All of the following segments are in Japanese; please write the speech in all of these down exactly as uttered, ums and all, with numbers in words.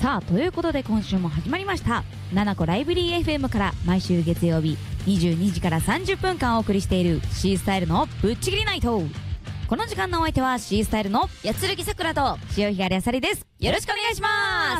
さあということで今週も始まりましたななこライブリー エフエム から毎週月曜日にじゅうにじからさんじゅっぷんかんお送りしている C スタイルのぶっちぎりナイト。この時間のお相手は C スタイルのやつるぎさくらと潮干狩りあさりです。よろしくお願いします。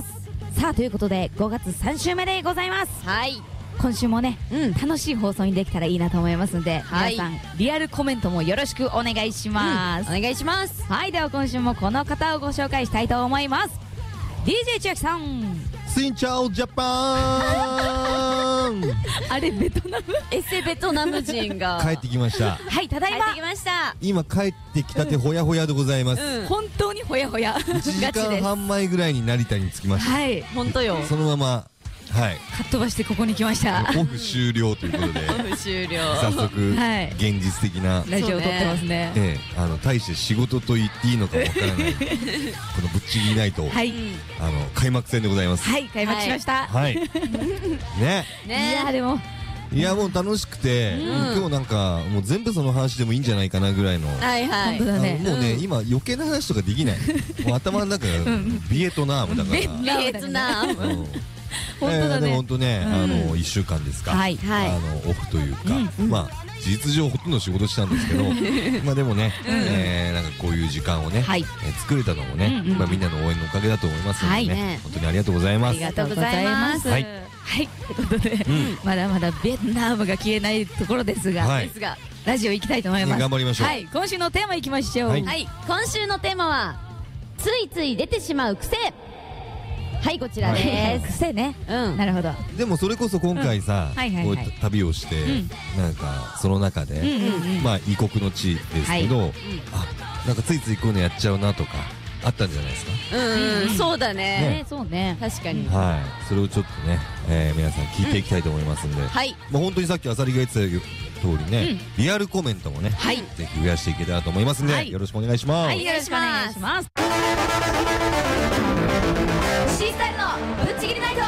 さあということでごがつさん週目でございます。 はい、 今週もね、 うん、 楽しい放送にできたらいいなと思いますので、 はい、 皆さんリアルコメントもよろしくお願いします、 うん、お願いします。 はい、では今週もこの方をご紹介したいと思います。 ディージェー 千秋さん。 スンチャオジャパンあれベトナムエセベトナム人が帰ってきました。 はい、ただいま帰ってきました。 今帰ってきたてほやほやでございます、 うん、 本当にほやほやいちじかんはん前ぐらいに成田に着きました。 はい、 本当よ。 そのままはいかっ飛ばしてここに来ましたオフ終了ということでオフ終了。 早速、 はい、 現実的なラジオを撮ってますね。 ええ、あの大して仕事と言っていいのかわからないこのぶっちぎりナイト、 はい、 あの開幕戦でございます。 はい、開幕しましたはいねいやでもいやもう楽しくて、 うん、 今日なんかもう全部その話でもいいんじゃないかなぐらいの、 はいはい、 本当だね、 あのもうね、 うん、 今余計な話とかできないもう頭の中がビエトナムだからビエトナムうん本当だね、 えー、でも本当ね、 うん、 あのいっしゅうかんですか、 はい、 はい、 あのオフというか、 うん、 まあ事実上ほとんど仕事したんですけどまあでもね、うん、えー、なんかこういう時間をね、はい、えー、作れたのもね、うんうん、まあみんなの応援のおかげだと思いますのでね、はい、本当にありがとうございます。 ありがとうございます。はい、はい、ということで、うん、まだまだベトナムが消えないところですが、はい、ですがラジオ行きたいと思います。 頑張りましょう。 はい、今週のテーマ行きましょう。 はい、はい、今週のテーマはついつい出てしまう癖。はい、こちらです、はい、 癖ね、 うん、 なるほど。 でもそれこそ今回さ、こういう旅をして、うん、なんかその中で、うんうんうん、まあ異国の地ですけど、はい、あ、なんかついついこういうのやっちゃうなとかあったんじゃないですか。 うん、うん、そうだね、 ね、そうね、確かに。 はい、それをちょっとね、えー、皆さん聞いていきたいと思いますんで、うん、はい、まあ本当にさっきあさりが言ってた通りね、うん、リアルコメントもね、はい、ぜひ増やしていけたらと思いますんで、はい、よろしくお願いします。 はい、よろしくお願いします。C スタイルのぶっちぎりナイト。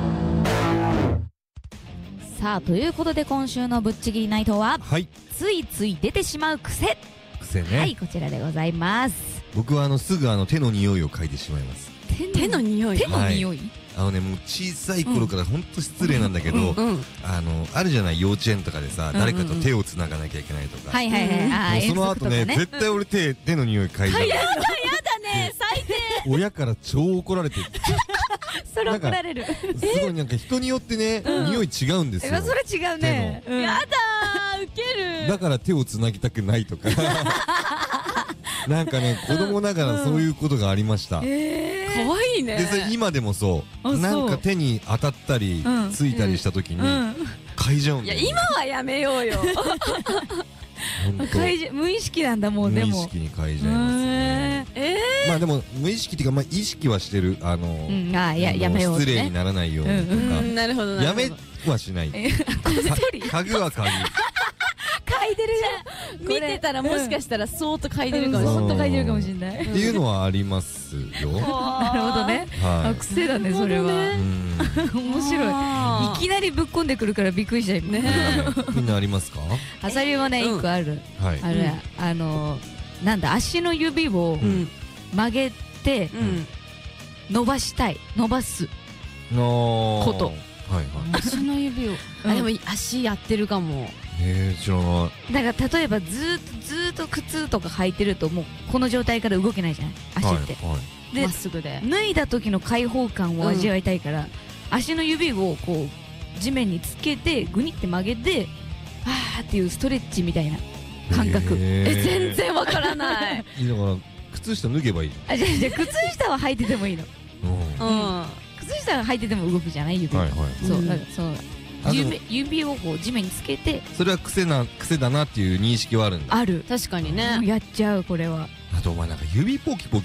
さあということで今週のぶっちぎりナイトは、はい、ついつい出てしまう癖。 癖ね。 はい、こちらでございます。 僕はあのすぐあの手の匂いを嗅いでしまいます。 手の匂い。 手の匂い。 あのね、もう小さい頃から本当失礼なんだけど、あのあるじゃない、幼稚園とかでさ、誰かと手をつながなきゃいけないとか。 はいはいはい。 その後ね、絶対俺手手の匂い嗅いだ。 やだやだね、最低。 親から超怒られて。 それ怒られる。 すごいなんか人によってね、匂い違うんですよ。 それ違うね。 やだー、ウケる。 だから手をつなぎたくないとか。なんかね、子供ながらそういうことがありました。 可愛いね。 で、それ今でもそう、なんか手に当たったりついたりした時に嗅いじゃうんだよ。 いや、今はやめようよ。 無意識なんだもん。でも無意識に嗅いじゃいますね。まあでも無意識っていうか、まあ意識はしてる、あの失礼にならないようにとか。 なるほど。 やめはしない。嗅ぐは嗅ぐ。 嗅いでるよ。見てたらもしかしたらそーっと嗅いでるかもしれない。 そーっと嗅いでるかもしれない。 っていうのはありますよ。 なるほどね。癖だねそれは。面白い。いきなりぶっこんでくるからびっくりしちゃうね。 みんなありますか？ あさりはね一個ある。あれあのなんだ、足の指を曲げて伸ばしたい、伸ばすこと。 足の指を。あ、でも足やってるかも。 えー、知らない。 だから例えばずーっとずーっと靴とか履いてるともうこの状態から動けないじゃない、足って。 でまっすぐで脱いだ時の開放感を味わいたいから、足の指をこう地面につけてグニって曲げてあーっていうストレッチみたいな感覚。 え、全然わからない。 だから靴下脱げばいい。 あ、じゃじゃ靴下は履いててもいいの。うん。靴下は履いてても動くじゃない、指が。そう、なんかそう。指, 指をこう地面につけて。 それは癖な癖だなっていう認識はあるんだ。 ある。 確かにね。 やっちゃうこれは。 あとお前なんか指ポキポキ